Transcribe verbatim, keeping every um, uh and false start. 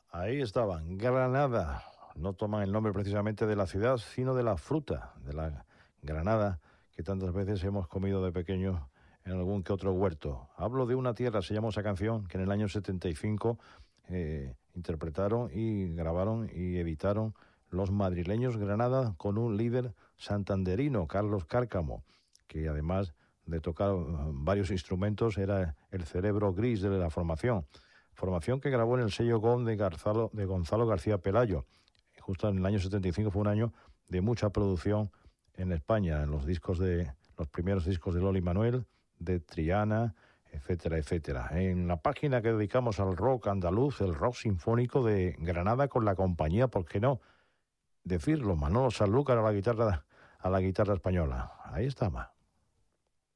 Ahí estaban, Granada. No toman el nombre precisamente de la ciudad, sino de la fruta, de la granada que tantas veces hemos comido de pequeños en algún que otro huerto. Hablo de una tierra, se llama esa canción, que en el año setenta y cinco eh, interpretaron y grabaron y editaron los madrileños Granada con un líder santanderino, Carlos Cárcamo, que además de tocar varios instrumentos era el cerebro gris de la formación. Formación que grabó en el sello G O M de, Garzalo, de Gonzalo García Pelayo. Justo en el año setenta y cinco fue un año de mucha producción en España, en los discos de los primeros discos de Loli Manuel, de Triana, etcétera, etcétera. En la página que dedicamos al rock andaluz, el rock sinfónico de Granada con la compañía, ¿por qué no decirlo? Manolo Sanlúcar a la guitarra, a la guitarra española. Ahí estaba.